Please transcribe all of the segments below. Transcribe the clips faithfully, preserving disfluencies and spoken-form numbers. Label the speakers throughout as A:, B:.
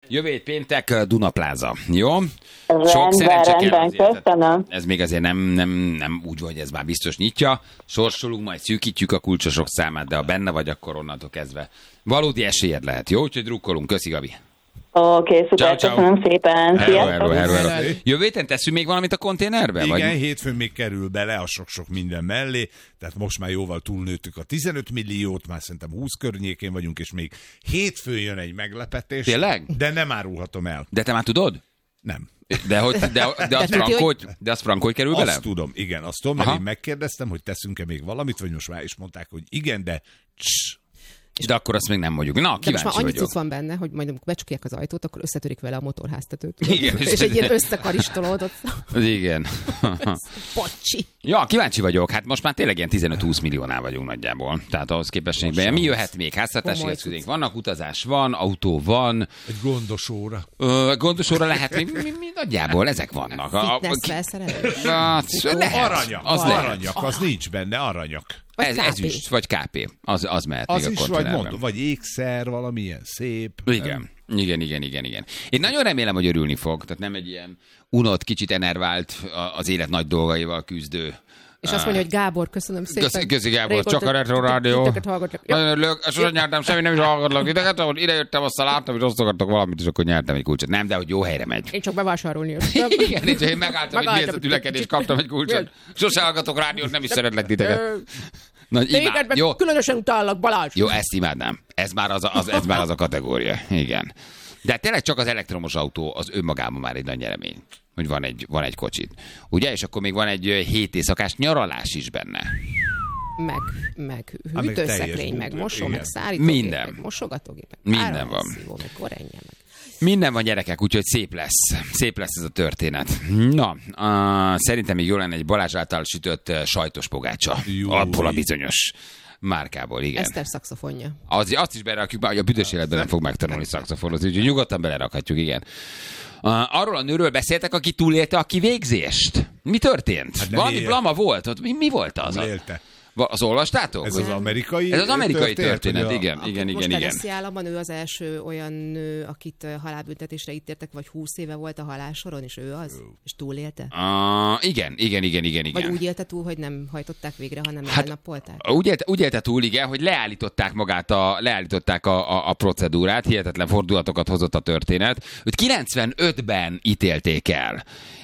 A: Jövő hét péntek Dunapláza, jó?
B: Rendben,
A: Sok szerencse kell
B: rendben, köszönöm.
A: Ez még azért nem, nem, nem úgy vagy, ez már biztos nyitja. Sorsolunk, majd szűkítjük a kulcsosok számát, de ha benne vagy, akkor onnantól kezdve valódi esélyed lehet, jó? Úgyhogy drukkolunk. Köszi, Gabi.
B: Oké, okay, szuper,
A: ciao,
B: köszönöm szépen.
A: Hello, hello, hello, hello. Jövő héten teszünk még valamit a konténerbe?
C: Igen,
A: vagy?
C: hétfőn még kerül bele a sok-sok minden mellé, tehát most már jóval túlnőttük a tizenöt milliót, már szerintem húsz környékén vagyunk, és még hétfőn jön egy meglepetés.
A: Tényleg?
C: De nem árulhatom el.
A: De te már tudod?
C: Nem.
A: De, hogy, de, de, az frankó, hogy, de az frankó, hogy kerül
C: azt
A: bele?
C: Azt tudom, igen, azt tudom, mert
A: Aha.
C: én megkérdeztem, hogy teszünk-e még valamit, vagy most már is mondták, hogy igen, de css.
A: De akkor azt még nem mondjuk. Na,
D: de most már
A: kíváncsi
D: annyi
A: vagyok.
D: cucc van benne, hogy majd amikor becsukják az ajtót, akkor összetörik vele a motorháztetőt.
A: Igen,
D: és egy ilyen összekaristolódott.
A: Igen.
D: Pocsi.
A: Ja, kíváncsi vagyok. Hát most már tényleg ilyen tizenöt-húsz milliónál vagyunk nagyjából. Tehát ahhoz képest még be. Mi jöhet még? Háztartási eszközénk vannak, utazás van, autó van.
C: Egy gondos óra.
A: Ö, gondos óra lehet még, mi, mi, nagyjából ezek vannak. A,
D: Fitness felszerelés.
A: Hát, lehet.
C: Aranyak,
A: Az
C: az,
A: lehet.
C: aranyak, az nincs benne, aranyak.
D: Vagy
A: Ez,
D: ká pé.
A: ezüst, vagy ká pé. Az, az mehet
C: Az
A: még
C: is,
A: a
C: vagy
A: konténerben.
C: mondom, vagy ékszer, valamilyen szép.
A: Igen. Igen, igen, igen, igen. Én nagyon remélem, hogy örülni fog. Tehát nem egy ilyen unott, kicsit enervált, az élet nagy dolgaival küzdő.
D: És azt mondja, hogy Gábor, köszönöm szépen.
A: Köszi, köszi Gábor,
D: Régóta
A: csak a Retro Rádió.
D: titeket hallgatlak. Ja.
A: Nagyon örülök, sosem nyertem semmi, nem is hallgatlak titeket, ahol ide jöttem, aztán láttam, hogy osztogattok valamit, és akkor nyertem egy kulcsot. Nem, de hogy jó helyre megy.
D: Én csak bevásárolni jöttem.
A: Igen, és én megálltam, hogy miért a tülekedés, kaptam egy kulcsot. Sose hallgatok rádiót, nem is szeretlek titeket. Na,
D: Téged meg
A: jó,
D: különösen utállak, Balázs.
A: jó, ezt imádnám. Ez már az, a- az, ez már az a kategória. Igen. De tényleg csak az elektromos autó az önmagában már egy nagy nyeremény, hogy van egy, van egy kocsit. Ugye? És akkor még van egy ö, hét éjszakás nyaralás is benne.
D: Meg, meg
C: meg
D: hűtőszekrény,
C: teljes
D: meg
C: bútor,
D: mosó,
C: igen.
D: meg szárítógép,
A: Minden.
D: meg mosogatógép, meg
A: Minden
D: áramszívó,
A: van.
D: meg korenje, meg...
A: Minden van, gyerekek, úgyhogy szép lesz. Szép lesz ez a történet. Na, uh, szerintem még jó lenne egy Balázs által sütött uh, sajtos pogácsa.
C: Jó.
A: Abból a bizonyos márkából, igen.
D: Eszter szaxofonja.
A: Az, azt is berakjuk, hogy a büdös életben nem fog megtanulni szaxofonozni, úgyhogy nyugodtan belerakhatjuk, igen. Uh, arról a nőről beszéltek, aki túlélte a kivégzést. Mi történt?
C: Hát nem
A: Valami
C: él.
A: blama volt? Ott mi, mi volt az?
C: Élte.
A: Va- Az olvastátok?
C: Ez
A: Hogy-
C: az amerikai
A: Ez az amerikai
C: történet,
A: történet,
C: hogy a-
A: igen, igen,
D: Most
A: igen, igen.
D: Tennessee államban ő az első olyan nő, akit ö, halálbüntetésre ítéltek, vagy húsz éve volt a halálsoron, és ő az? És túlélte?
A: Uh, igen, igen, igen, igen, igen.
D: Vagy úgy élte túl, hogy nem hajtották végre, hanem
A: Hát,
D: elnappolták?
A: Úgy élte, úgy élte túl, igen, hogy leállították magát, a, leállították a, a, a procedúrát, hihetetlen fordulatokat hozott a történet. Őt kilencvenötben ítélték el.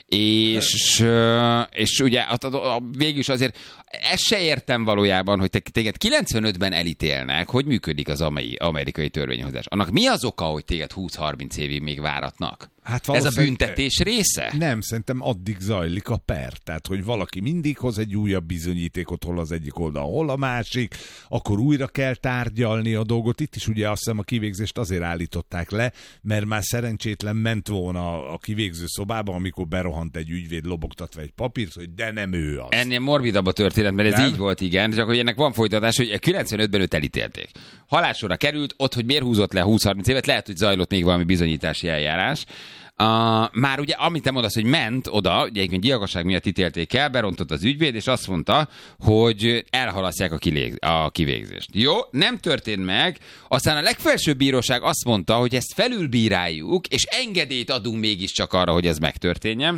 A: És, ö, és ugye a, a, a, végül is azért ezt se értem valójában, hogy te, téged kilencvenötben elítélnek, hogy működik az amai, amerikai törvényhozás. Annak mi az oka, hogy téged húsz-harminc évig még váratnak?
C: Hát
A: Ez a
C: valószínűleg-
A: büntetés része?
C: Nem, szerintem addig zajlik a per. Tehát, hogy valaki mindig hoz egy újabb bizonyítékot, hol az egyik oldal, hol a másik, akkor újra kell tárgyalni a dolgot. Itt is ugye azt hiszem a kivégzést azért állították le, mert már szerencsétlen ment volna a kivégző szobába, amikor berohant egy ügyvéd lobogtatva egy papírt, hogy de nem ő az.
A: Ennél morbidabb a történet, mert ez
C: Nem?
A: így volt, igen, csak hogy ennek van folytatás, hogy kilencvenötben őt elítélték. Halálsorra került, ott, hogy miért húzott le húsz-harminc évet, lehet, hogy zajlott még valami bizonyítási eljárás. Uh, már ugye, amit te mondasz, hogy ment oda, ugye egyébként gyilkosság miatt ítélték el, berontott az ügyvéd, és azt mondta, hogy elhalasztják a, kilég, a kivégzést. Jó, nem történt meg, aztán a legfelsőbb bíróság azt mondta, hogy ezt felülbíráljuk, és engedélyt adunk mégiscsak arra, hogy ez megtörténjen.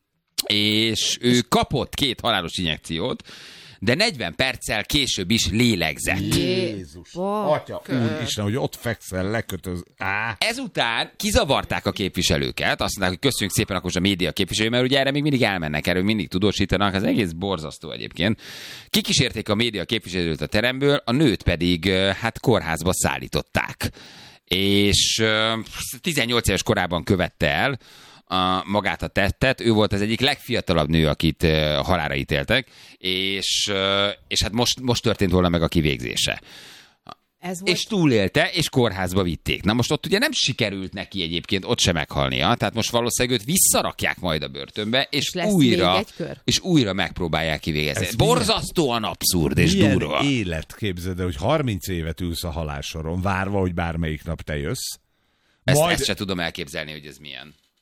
A: És ő kapott két halálos injekciót, de negyven perccel később is lélegzett.
C: Jézus, atya, úristen, hogy ott fekszel, lekötöz. Á.
A: Ezután kizavarták a képviselőket, azt mondták, hogy köszönjük szépen akkor a média képviselő, mert ugye erre még mindig elmennek, erről mindig tudósítanak, ez egész borzasztó egyébként. Kikísérték a média képviselőt a teremből, a nőt pedig hát kórházba szállították. És tizennyolc éves korában követte el a, magát a tettet. Ő volt az egyik legfiatalabb nő, akit uh, halálra ítéltek, és, uh, és hát most, most történt volna meg a kivégzése.
D: Ez volt...
A: És túlélte, és kórházba vitték. Na most ott ugye nem sikerült neki egyébként ott sem meghalnia, tehát most valószínűleg őt visszarakják majd a börtönbe, és,
D: És
A: újra, és újra megpróbálják kivégezni.
C: Ez
A: borzasztóan abszurd és
C: milyen
A: durva.
C: élet, képzeld el, hogy harminc évet ülsz a halálsoron, várva, hogy bármelyik nap te jössz.
A: Ezt,
C: Majd...
A: ezt se tudom elképzelni, hogy ez milyen.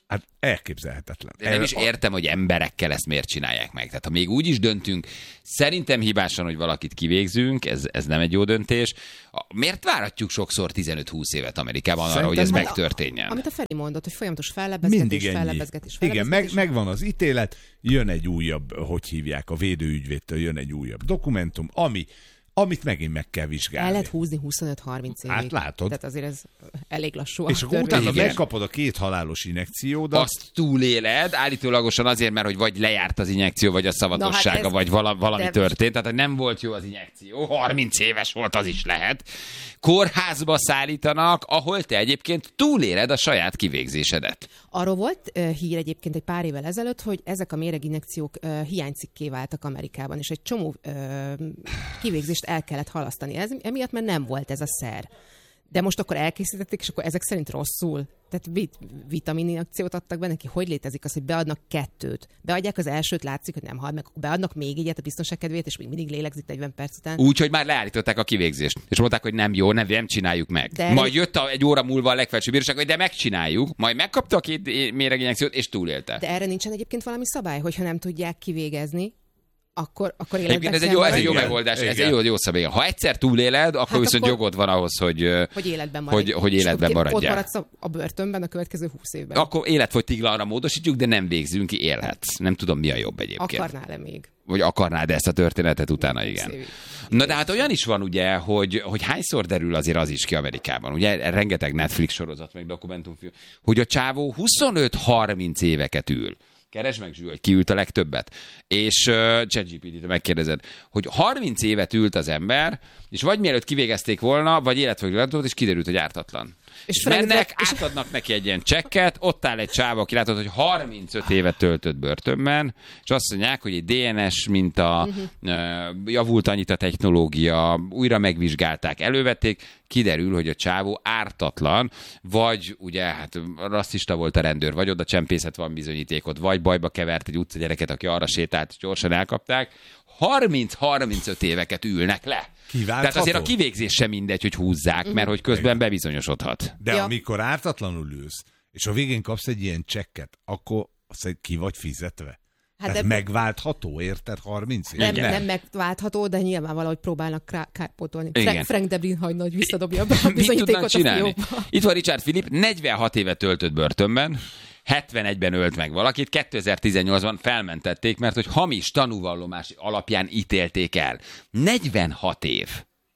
C: Hát elképzelhetetlen.
A: De nem is értem, hogy emberekkel ezt miért csinálják meg. Tehát ha még úgy is döntünk, szerintem hibásan, hogy valakit kivégzünk, ez, ez nem egy jó döntés. Miért váratjuk sokszor tizenöt-húsz évet Amerikában arra,
C: Szerintem
A: hogy ez
C: hát
A: megtörténjen?
D: Amit a Feri mondott, hogy folyamatos fellebezgetés,
C: Mindig ennyi.
D: fellebezgetés,
C: Igen,
D: fellebezgetés.
C: meg, megvan az ítélet, jön egy újabb, hogy hívják, a védőügyvédtől jön egy újabb dokumentum, ami amit megint meg kell vizsgálni.
D: El lehet húzni huszonöt-harminc évig.
C: Hát látod.
D: Tehát azért ez elég lassú.
C: És akkor utána
A: Igen.
C: megkapod a két halálos injekciódat.
A: Azt túléled, állítólagosan azért, mert hogy vagy lejárt az injekció, vagy a szavatossága,
D: Na, hát ez-
A: vagy vala, valami
D: de-
A: történt. Tehát hogy nem volt jó az injekció. harminc éves volt, az is lehet. Kórházba szállítanak, ahol te egyébként túléled a saját kivégzésedet.
D: Arról volt uh, hír egyébként egy pár évvel ezelőtt, hogy ezek a méreginjekciók uh, hiánycikké váltak Amerikában, és egy csomó uh, kivégzést el kellett halasztani. Ez emiatt, mert nem volt ez a szer. De most akkor elkészítették, és akkor ezek szerint rosszul. Tehát vit, vitamininjekciót adtak be neki. Hogy létezik az, hogy beadnak kettőt? Beadják az elsőt, látszik, hogy nem hal meg, akkor beadnak még egyet a biztonság kedvéért, és még mindig lélegzik negyven perc után.
A: Úgy, hogy már leállították a kivégzést. És mondták, hogy nem jó, nem, nem csináljuk meg.
D: De-
A: Majd jött a, egy óra múlva a legfelsőbb bíróság, hogy de megcsináljuk. Majd megkapta a két méreginjekciót, és túlélte.
D: De erre nincsen egyébként valami szabály, hogyha nem tudják kivégezni, akkor, akkor életben
A: Egyébként ez egy
D: kell
A: jó, ez egy jó
D: maradni?
C: Igen,
A: megoldás, ez
C: igen.
A: egy jó, jó szabály. Ha egyszer túléled, akkor
D: Hát
A: viszont
D: akkor-
A: jogod van ahhoz, hogy,
D: Hogy életben maradj.
A: hogy, hogy
D: És
A: életben
D: akkor
A: maradjál.
D: Ott maradsz a, a börtönben a következő húsz évben.
A: Akkor életfogytiglanra módosítjuk, de nem végzünk ki, élhetsz. Nem tudom, mi a jobb egyébként.
D: Akarnál-e még?
A: Vagy akarnád ezt a történetet utána, igen.
D: évig.
A: Na de hát olyan is van ugye, hogy, hogy hányszor derül azért az is ki Amerikában. Ugye rengeteg Netflix sorozat, meg dokumentumfilm, hogy a csávó huszonöt-harminc éveket ül. Keresd meg, Zsül, hogy ki ült a legtöbbet. És uh, ChatGPT-t megkérdezed, hogy harminc évet ült az ember, és vagy mielőtt kivégezték volna, vagy életfogytiglant volt, és kiderült, hogy ártatlan. És, és
D: Frank
A: mennek,
D: Zappa- és-
A: átadnak neki egy ilyen csekket, ott áll egy csávó, aki látod, hogy harmincöt évet töltött börtönben, és azt mondják, hogy egy dé en es minta, uh-huh. javult annyit a technológia, újra megvizsgálták, elővették, kiderül, hogy a csávó ártatlan, vagy ugye, hát rasszista volt a rendőr, vagy oda csempészet van bizonyítékot, vagy bajba kevert egy utcagyereket, aki arra sétált, és gyorsan elkapták. harminc-harmincöt éveket ülnek le.
C: Kiváltható.
A: Tehát azért a kivégzés sem mindegy, hogy húzzák, mert hogy közben bebizonyosodhat.
C: De
D: Ja.
C: amikor ártatlanul ülsz, és a végén kapsz egy ilyen csekket, akkor azt ki vagy fizetve. Hát Tehát
D: de-
C: megváltható, érted? harminc év?
D: Nem,
A: Igen.
D: nem megváltható, de nyilván valahogy próbálnak krá- kárpótolni.
A: Igen.
D: Frank, Frank Debrin hagyna, hogy visszadobja be a
A: Mit tudnak
D: bizonyítékot a
A: csinálni?
D: fiókba.
A: Itt van Richard Philip, negyvenhat évet töltött börtönben, hetvenegyben ölt meg valakit, kétezer-tizennyolcban felmentették, mert hogy hamis tanúvallomás alapján ítélték el. negyvenhat év.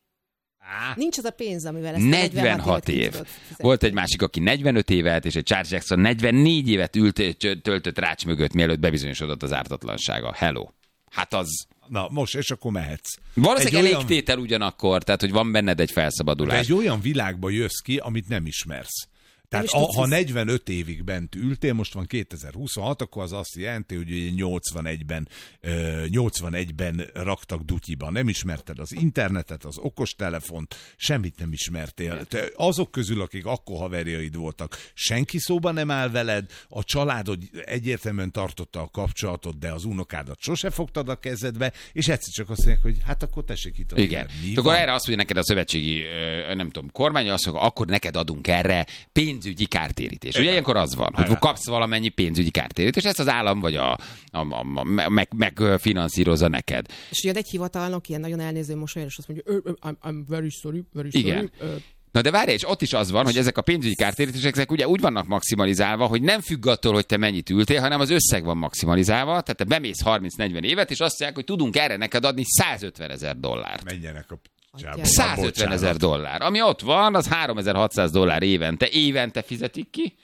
D: Nincs az a pénz, amivel ezt a
A: negyvenhat
D: évet ki
A: év.
D: tudod fizetni.
A: Volt egy másik, aki negyvenöt évet, és egy Charles Jackson negyvennégy évet ült, töltött rács mögött, mielőtt bebizonyosodott az ártatlansága. Hello. Hát az...
C: Na most, és akkor mehetsz.
A: Valószínűleg
C: Egy
A: elég
C: olyan-
A: tétel ugyanakkor, tehát hogy van benned egy
C: De
A: felszabadulás.
C: egy olyan világba jössz ki, amit nem ismersz. Tehát
D: is
C: a,
D: tudsz
C: ha
D: hisz-
C: negyvenöt évig bent ültél, most van kétezer-huszonhat, akkor az azt jelenti, hogy ugye nyolcvanegyben, ö, nyolcvanegyben raktak dutyiba. Nem ismerted az internetet, az okostelefont, semmit nem ismertél. Te azok közül, akik akkor haverjaid voltak, senki szóba nem áll veled, a családod egyértelműen tartotta a kapcsolatot, de az unokádat sose fogtad a kezedbe, és egyszer csak azt mondják, hogy hát akkor tessék itt a
A: Igen.
C: Mi
A: Akkor
C: van?
A: erre azt mondja neked a szövetségi, ö, nem tudom, kormány, azt mondja, akkor neked adunk erre pénzügyi kártérítés. Ugye ilyenkor az van, hogy kapsz valamennyi pénzügyi kártérítést, ezt az állam vagy a, a, a, a meg, megfinanszírozza neked.
D: És jön egy hivatalnok, ilyen nagyon elnéző mosolyra, és azt mondja, "Ö, ö, I'm, I'm very sorry, very sorry.
A: Igen.
D: Ö,
A: Na de várj, és ott is az van, hogy ezek a pénzügyi kártérítések ezek ugye úgy vannak maximalizálva, hogy nem függ attól, hogy te mennyit ültél, hanem az összeg van maximalizálva, tehát te bemész harminc-negyven évet, és azt mondják, hogy tudunk erre neked adni százötven ezer dollárt.
C: Menjenek a csába.
D: Adják.
A: százötven ezer dollár. Ami ott van, az háromezer-hatszáz dollár évente. Évente fizetik ki,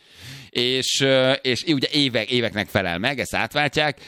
A: és, ö, és ugye évek, éveknek felel meg, ezt átváltják.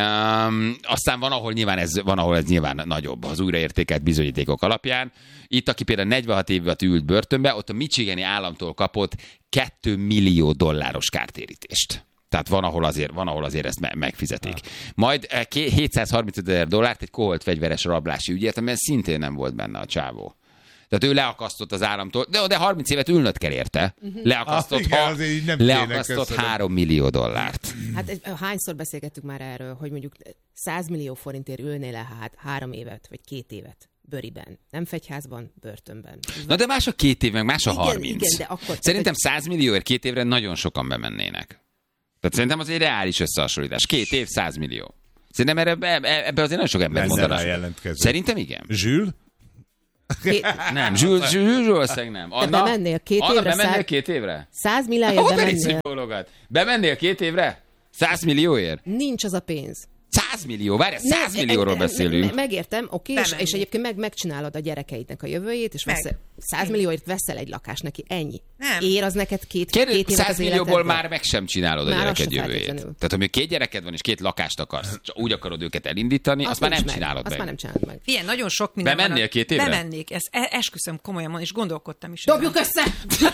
A: Um, aztán van, ahol nyilván ez, van, ahol ez nyilván nagyobb az újraértékelt bizonyítékok alapján. Itt, aki például negyvenhat évet ült börtönbe, ott a Michigani államtól kapott két millió dolláros kártérítést. Tehát van, ahol azért, van, ahol azért ezt me- megfizetik. Majd eh, ké- hétszázharmincöt ezer dollárt egy koholt fegyveres rablási ügyért, amiben szintén nem volt benne a csávó. Tehát ő leakasztott az államtól, de, de harminc évet ülnöd kell érte. Leakasztott,
C: Ah, igen,
A: ha,
C: azért így nem kéne,
A: leakasztott
C: köszönöm.
A: három millió dollárt.
D: Hát egy- hányszor beszélgettünk már erről, hogy mondjuk száz millió forintért ülnél le hát három évet, vagy két évet bőriben. Nem fegyházban, börtönben.
A: Na de más a két év, meg más a
D: Igen,
A: harminc.
D: igen, de akkor-
A: Szerintem száz millióért két évre nagyon sokan bemennének. Tehát szerintem az egy reális összehasonlítás. Két év, száz millió. Szerintem erre, ebbe azért nagyon sok ember mondanak. Szerintem igen.
C: Zsül?
D: Két...
A: Nem, Zsül, Zsül, valószínűleg nem.
D: Anna, de bemennél két
A: Anna,
D: évre?
A: bemennél
D: száz...
A: két évre?
D: Száz milliáért bemennél.
A: Bemennél két évre? Száz millióért?
D: Nincs az a pénz.
A: Száz millió, várj, száz millióról beszélünk.
D: Me, megértem, oké, és, és egyébként meg, megcsinálod a gyerekeidnek a jövőjét, és veszel, száz millióért veszel egy lakást neki, ennyi. Nem. Ér az neked két,
A: Kérdez,
D: két évet
A: száz
D: az
A: millióból
D: életedben?
A: már meg sem csinálod már a gyereked jövőjét. Tehát, ha két gyereked van, és két lakást akarsz, csak úgy akarod őket elindítani, azt, azt már nem meg. csinálod
D: azt
A: meg.
D: már nem csinálod meg.
E: Figyelj, nagyon sok minden
A: Bemennél
E: van.
A: két évre?
E: Bemennék, ezt esküszöm komolyan, és gondolkodtam is.
D: Dobjuk össze!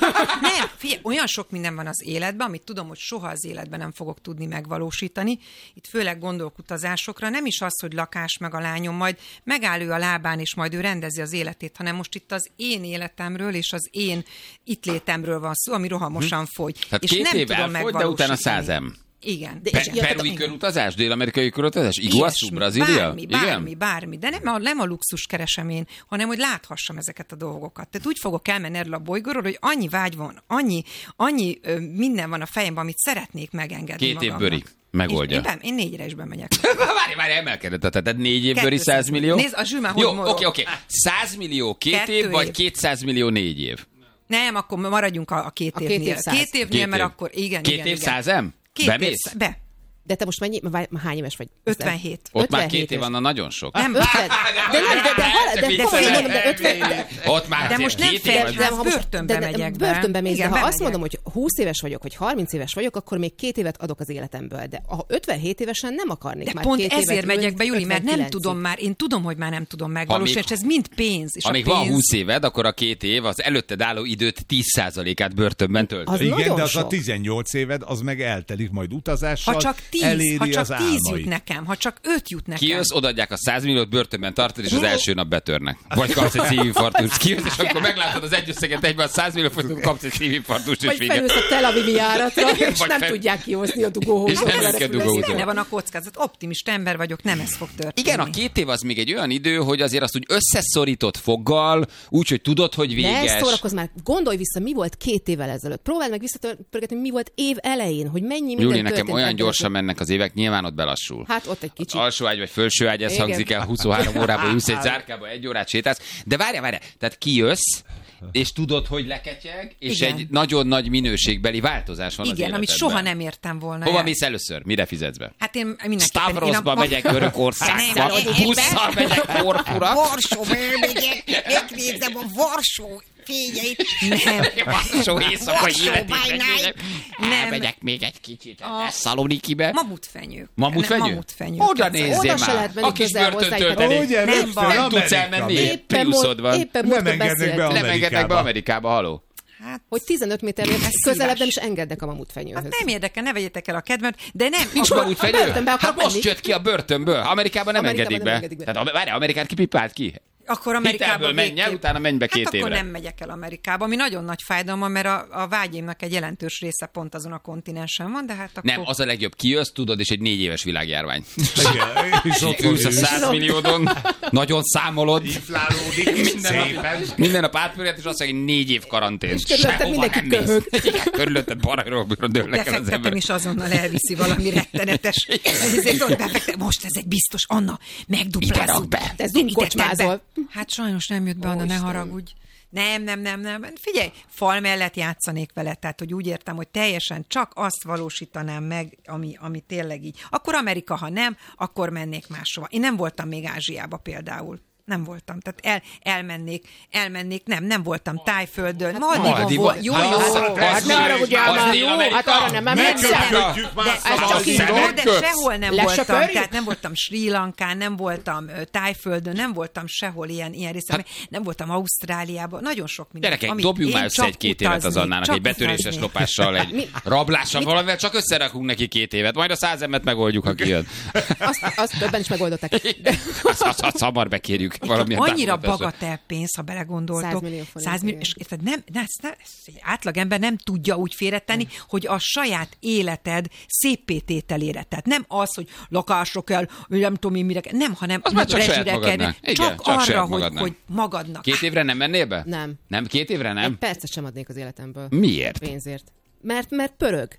E: Nem, figyelj, olyan sok minden van az életben, amit tudom, hogy soha az életben nem fogok tudni megvalósítani. Itt főleg gondolok utazásokra, nem is az, hogy lakás meg a lányom, majd megáll ő a lábán, és majd ő rendezi az életét, hanem most itt az én életemről és az én itt létemről van szó, ami rohamosan fogy.
A: Tehát
E: és
A: két
E: nem
A: év
E: tudom
A: elfogy, de utána százem.
E: Igen.
D: De,
A: Pe- perui körutazás, dél-amerikai körutazás, Iguazu, Brazília?
E: Bármi, bármi, bármi. De nem a, nem a luxus keresem én, hanem hogy láthassam ezeket a dolgokat. Tehát úgy fogok elmenni erről a bolygóról, hogy annyi vágy van, annyi, annyi ö, minden van a fejemben, amit szeretnék megengedni
A: Két
E: magamnak.
A: év bőri. Megoldja.
E: Én, én, én négyre is bemegyek.
A: Várj, várj, emelkedett. Tehát négy év bőri száz millió?
E: Nézd, a Zsül már
A: Jó,
E: hogy
A: oké, oké. Okay, okay. száz millió két
E: Kettő
A: év,
E: év.
A: vagy kétszáz millió négy év?
E: Nem, akkor maradjunk a, a két
D: A két
E: évnél.
D: év száz.
E: Két évnél,
A: Két
E: mert
A: év.
E: akkor igen,
A: Két
E: igen,
A: év
E: igen.
A: százem?
E: Két
A: Bemész?
E: év, be.
D: De te most mennyi, várj, hány éves vagy?
E: ötvenhét.
A: Ott már
D: ötvenhét
A: két év
D: éves.
A: van, nagyon sok.
E: Nem,
D: ötven. De nem, de, de, de, de, de, komolyan mondom, de ötven. De,
A: Ott már
E: De most nem
A: két év
E: fél-
A: vagy.
E: de- ha most börtönbe megyek be.
D: Börtönbe mész,
E: Igen,
D: de ha azt
E: bemegyek.
D: mondom, hogy húsz éves vagyok, hogy harminc éves vagyok, akkor még két évet adok az életemből. De ha ötvenhét évesen nem akarnék
E: De
D: már
E: pont
D: két
E: ezért
D: évet
E: megyek
D: ülni,
E: be, Juli, mert nem
D: ötvenkilencig.
E: tudom már, én tudom, hogy már nem tudom megvalósítani,
A: Amíg-
E: és ez mind pénz. És
A: Ha
E: a
A: még
E: pénz...
A: van húsz éved, akkor a két év az előtted álló időt tíz százalékát börtönben töltöd.
D: Az
C: Igen,
D: nagyon
C: de az
D: sok.
C: a tizennyolc éved, az meg eltelik majd utazással,
E: Ha csak tíz,
C: eléri
E: ha csak
C: az
E: tíz jut
C: álmait.
E: nekem, ha csak öt jut nekem.
A: Kijössz, odaadják a száz milliót, börtönben tartod, és az első nap betörnek. Vagy kapsz egy szívinfarktust. Kijössz, és akkor meglátod az egy összeget egyben a száz millió forintot, kapsz egy szívinfarktust, és
D: Vagy
A: vége.
D: felülsz a Tel Avivi járatra,
A: Igen,
D: és
A: vagy
D: nem
A: fel-
D: tudják kihozni a
A: És
D: dugóhúzót.
A: nem
D: a
A: kell
D: repülőn.
A: dugóhúzót.
E: Benne van a kockázat. Optimista ember vagyok, nem ez fog történni.
A: Igen, a két év az még egy olyan idő, hogy azért azt úgy összeszorított foggal, úgyhogy tudod, hogy
D: Ne
A: véges.
D: szórakozz már, gondolj vissza, mi volt két évvel ezelőtt. Próbáld meg visszapörgetni, mi volt év elején, hogy mennyi minden
A: Júli, nekem
D: történt
A: olyan
D: ebben
A: gyorsan
D: az-
A: mennek az évek, nyilván ott belassul.
D: Hát ott egy kicsit.
A: Alsó ágy vagy felső ágy, ez
D: Igen.
A: hangzik el, huszonhárom órában ülsz egy zárkába, egy órát sétálsz. De várjál, várjál, tehát kijössz, és tudod, hogy leketyeg, és
E: Igen.
A: egy nagyon nagy minőségbeli változás van az
E: Igen, amit
A: életedben.
E: soha nem értem volna.
A: Hova
E: el.
A: mész először? Mire fizetsz be?
E: Hát én mindenképpen...
A: Stavrosba
E: én a-
A: megyek Görögországba,
E: Nem, én- én-
A: busszal megyek Korfura.
E: Varsóba megyek, megnézem a Varsó fényeit. Nem.
A: Varsó éjszakai
E: Varsó
A: életét
E: by night.
A: megnézem.
E: Nem.
A: Elmegyek még egy kicsit
E: A-
A: Szalonikibe.
E: Mamutfenyő.
A: Mamutfenyő?
E: Nem, mamutfenyő.
A: Oda nézzél
D: Oda se
A: már.
D: lehet menni
A: A kis
D: közel
A: börtön
D: hozzájuk.
A: tölteni.
C: Ugye,
E: Nem
C: rögtön
E: van.
A: Nem tudsz
C: Amerika.
A: elmenni.
D: Éppen,
A: Priuszod van.
D: éppen
C: Nem
D: múltkor
C: engednek be
D: beszéltünk,
A: Nem engednek be
C: Amerikába.
A: Amerikába, haló.
E: Hát,
D: hogy tizenöt méternél
E: Ez
D: közelebb
E: szívás.
D: nem is engednek a mamutfenyőhöz.
E: hát nem érdekel, ne vegyetek el a kedvemet, de nem.
A: Nincs
E: abban-
A: mamutfenyő?
D: börtönbe akarok
A: Hát most
D: menni.
A: jött ki a börtönből. Amerikában nem
D: Amerikában
A: engedik
D: nem
A: be.
D: engedik be.
A: Tehát várj, Amerikát kipipált ki?
E: Akkor Amerikába
A: Hitelből menj el,
E: végképp.
A: utána menj be két
E: hát
A: évre.
E: akkor nem megyek el Amerikába, ami nagyon nagy fájdalma, mert a, a vágyaimnak egy jelentős része pont azon a kontinensen van, de hát akkor...
A: Nem, az a legjobb. Kijössz, tudod, és egy négy éves világjárvány.
C: Igen, és ott
A: Ülsz a
C: ülsz.
A: száz milliódon, nagyon számolod.
C: Inflálódik
A: Minden
C: szépen.
A: nap, minden nap átpörget, és azt mondja, hogy négy év karantén.
D: És körülötted
A: Sehova
D: mindenki
A: nem mész.
D: köhög.
A: Igen, körülötted barajról dőlnek el az
E: Befektetem
A: emberek.
E: is azonnal elviszi valami rettenetes. Ezért ott befektetem. Most ez egy biztos, Anna,
A: Ide
E: megduplázzuk.
A: rak be.
D: Te
E: Mit
D: zumkocsmázol.
E: tetted be? Hát sajnos nem jött be, Anna, ne
D: Isten.
E: haragudj. Nem, nem, nem, nem. Figyelj, fal mellett játszanék vele, tehát hogy úgy értem, hogy teljesen csak azt valósítanám meg, ami, ami tényleg így. Akkor Amerika, ha nem, akkor mennék máshova. Én nem voltam még Ázsiába például. Nem voltam. Tehát el, elmennék, elmennék, nem, nem voltam Tájföldön. Maldivon
A: Maldivon.
E: volt. Jó,
A: Hát
E: jó.
A: az-
D: Hát ne haragudjál
A: az
D: már,
A: Dél-Amerika.
D: hát arra nem emlékszem.
C: Megkötjük már
E: De,
C: azt
E: ez
C: a
E: csak így,
C: szívet.
E: jó, de sehol nem voltam.
D: Lesöpörjük?
E: Tehát nem voltam Sri Lankán, nem voltam ö, Tájföldön, nem voltam sehol ilyen, ilyen részen, nem voltam Ausztráliában. Nagyon sok minden.
A: Gyerekek,
E: amit
A: dobjunk
E: én
A: már össze
E: csak
A: egy-két évet az
E: utaznék,
A: Annának,
E: csak
A: egy betöréses
E: utaznék.
A: lopással, egy rablással, valamivel csak összerakunk neki két évet, majd a százemet megoldjuk, ha kijön.
D: Azt, azt többen is megoldották.
A: Azt, azt, azt hamar bekérjük valamilyen
E: Annyira
A: támogatásra.
E: bagatel pénz, ha belegondoltok.
D: száz millió forint,
E: száz millió,
D: igen.
E: és érted, nem, ne, ezt ne, ezt egy átlagember nem tudja úgy félretenni, hogy a saját életed széppétételére. Tehát nem az, hogy lakásra kell, nem tudom én mire kell, nem, hanem
A: Az már csak
E: rezsire
A: saját
E: kell,
A: magadnak. Igen,
E: csak,
A: csak
E: arra,
A: saját
E: hogy,
A: magadnak.
E: hogy magadnak.
A: Két évre nem mennél be?
D: Nem.
A: Nem két évre
D: Egy
A: nem?
D: percet sem adnék az életemből.
A: Miért?
D: Pénzért. Mert, mert pörög.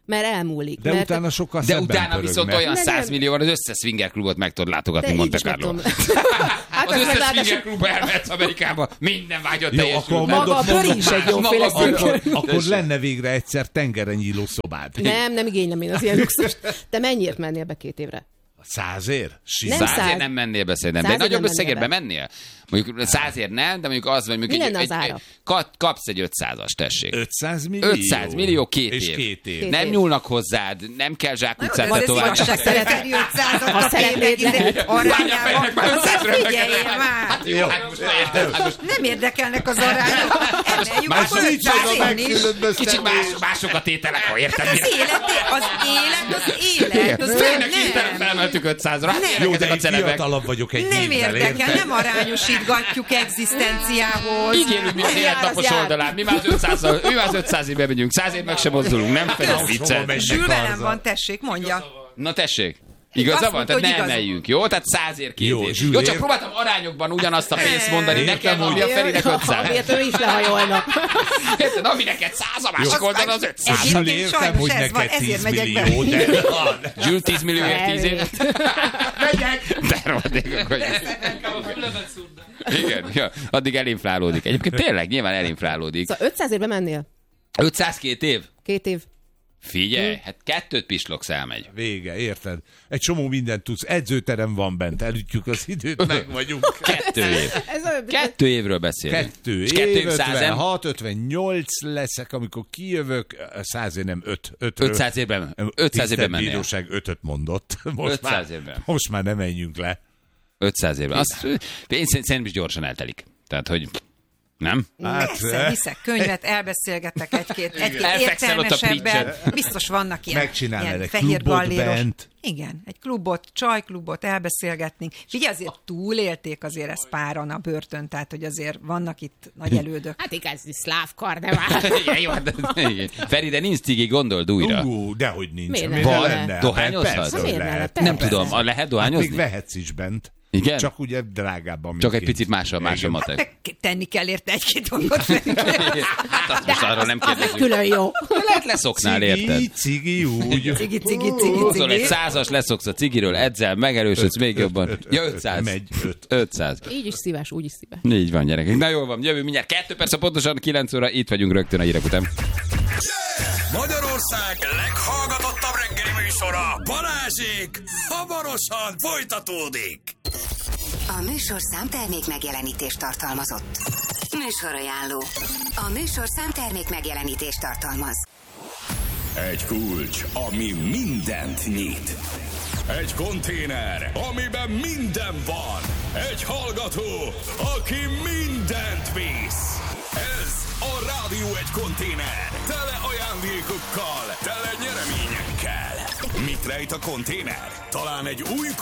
D: mert elmúlik.
C: De
D: mert
C: utána sokkal
A: De
C: szebben
A: utána
C: pörögnek.
A: viszont olyan
D: Nem,
A: száz
D: nem.
A: millió van, az összes swinger klubot meg tudod látogatni
D: De így
A: Monte
D: is meg
A: Carlo.
D: tudom. Hát
A: Az
D: az
A: összes
D: ráadásul-
A: swinger klubba elmehetsz Amerikába, minden vágyat
C: Jó,
A: teljesül.
C: akkor
D: Maga a
C: mondok-
D: bőr
C: mondok
D: is
C: más.
D: egy jóféle
A: Maga a bőr.
D: szinger.
C: Akkor lenne végre egyszer tengeren nyíló szobád.
D: Nem, nem igénylem én az ilyen luxust. Te mennyiért mennél be két évre?
C: Százért?
D: Nem
A: Százért
D: száz.
A: nem mennél be szerintem, de egy
D: Százért
A: nagyobb
D: nem
A: összegért
D: mennél
A: mennél? Mondjuk százért nem, de mondjuk az, vagy mondjuk
D: Mi
A: egy,
D: lenne
A: egy,
D: az ára?
A: egy, kap- kapsz egy ötszázas, tessék.
C: ötszáz millió?
A: ötszáz millió, két
C: És
A: év.
C: két év.
D: Két
A: Nem
D: év.
A: nyúlnak hozzád, nem kell
E: Na
A: zsákutcát
E: jó, de ez
A: tetoválni.
E: igazság szerint ötszázat
D: Ha
E: a
D: szeretnéd,
E: tényleg
D: lehet.
E: ide arányában.
A: már ötszázra
E: Figyeljél már!
A: Jó, hát most érted, hát most
E: Nem érdekelnek az arányok. Emeljük,
C: Más
E: akkor
C: micsoda
E: ötszáz én is.
C: megkülönböztetés.
A: kicsit más, mások a tételek, ha érted.
E: Hát az élet, az élet, az élet, az nem,
A: Tényleg hirtelen
E: nem.
A: felmeltük ötszázra. Hát
E: Nem.
A: ilyenek
C: Jó,
A: ezek
C: de
A: a
C: én
A: celebek.
C: fiatalabb vagyok egy
E: Nem
C: évvel,
E: érdekel,
C: érted?
E: nem arányosítgatjuk egzisztenciához.
A: Így élünk mi az
D: Az
A: élet
D: jár, az
A: napos
D: jár.
A: oldalán. Mi már az ötszázzal, mi már az ötszáz évben megyünk. Száz év meg sem mozdulunk, nem fedez
C: Hova
A: viccet.
C: mennek
E: Zsül velem
C: azzal?
E: van, tessék, mondja.
A: Na tessék. Igaza
E: Azt
A: van?
E: mondta,
A: Tehát
E: hogy
A: ne
E: igaza.
A: emeljünk, jó? Tehát százért két
C: Jó,
A: év.
C: Zsül,
A: Jó, csak
C: ért-
A: próbáltam arányokban ugyanazt a pénzt mondani,
C: Értem,
A: nekem
C: hogy-
A: Júlia Ferinek ötszáz.
D: Miért ő is lehajolna?
A: Érted? Ami neked száz, a másik oldalon az ötszáz.
E: Egyébként
C: Zsül, értem,
E: sajnos
C: hogy
E: ez van,
C: neked
E: ezért
C: tíz
E: megyek be.
C: millió, de van.
A: Zsül tíz millióért tíz év.
E: Megyek.
A: De rohadékok vagyok. Igen, ja, addig elinflálódik. Egyébként tényleg nyilván elinflálódik.
D: Szóval ötszázért mennél?
A: ötszázkettő év?
D: Két év.
A: Figyelj, hát kettőt pislogsz elmegy.
C: Vége, érted? Egy csomó mindent tudsz. Edzőterem van bent, elütjük az időt, meg vagyunk.
A: Kettő év.
D: Ez a...
A: Kettő évről beszélünk.
C: Kettő
A: És
C: év,
A: kettő év százem.
C: ötvenhat, ötvennyolc leszek, amikor kijövök, százért nem öt. ötről.
A: ötszáz évben, ötszáz évben
C: Tisztelt
A: mennél.
C: bíróság ötöt mondott. Most
A: ötszáz
C: már,
A: évben.
C: Most már nem menjünk le.
A: ötszáz évben. Azt, én szerintem is gyorsan eltelik. Tehát, hogy nem?
C: Hát,
E: Persze, viszek könyvet, elbeszélgetek egy-két, egy-két
A: Elfekszel ott a
E: értelmesebben. Biztos vannak ilyen,
C: Megcsinálnál
E: ilyen
C: egy
E: fehér
C: klubot
E: galléros.
C: bent.
E: Igen, egy klubot, csajklubot, elbeszélgetnénk. Figyelj, azért túlélték azért ezt páran a börtön, tehát hogy azért vannak itt nagy elődök.
D: Hát igazi szláv karnevál.
A: Igen, jó, hát, igen. Feri, de nincs cigi, gondold újra.
C: Ú, dehogy nincs.
D: Miért
C: Miért
D: nem?
C: ne
A: Van?
C: lenne?
A: Dohányozhat?
C: Persze, hogy
D: Miért ne
C: lehet.
D: lehet?
A: Nem
D: Persze.
A: tudom, a- lehet
C: Hát
A: dohányozni?
C: még vehetsz is bent.
A: Igen?
C: Csak ugye drágábban.
A: Csak egy
C: mint
A: picit
C: kint.
A: más a, más a
C: Igen.
A: matek.
E: Meg tenni kell érte egy-két dolgot.
A: Hát azt most arról nem
D: Az egy
A: kérdezünk.
D: külön jó.
A: Lehet leszoknál, érted?
C: Cigi, cigi, úgy.
E: Cigi, cigi, cigi,
A: Húzol egy
E: cigi.
A: százas, leszoksz a cigiről, edzel, megerősödsz még jobban.
C: öt,
A: Ja,
C: öt,
A: ötszáz.
C: megy, öt.
A: ötszáz.
D: Így is szíves, úgy is szíves.
A: Így van, gyerekek. Na jól van, jövő mindjárt kettő perc, pontosan kilenc óra, itt vagyunk rögtön a hírek után.
F: Magyarország leghallgatottabb reggeli műsora, Balázsék, hamarosan folytatódik.
G: A műsorszám termék megjelenítést tartalmazott. Műsorajánló. A műsorszám termék megjelenítést tartalmaz.
F: Egy kulcs, ami mindent nyit. Egy konténer, amiben minden van. Egy hallgató, aki mindent visz. Ez a Rádió egy konténer. Tele ajándékokkal, tele nyereményekkel. Mit rejt a konténer? Talán egy új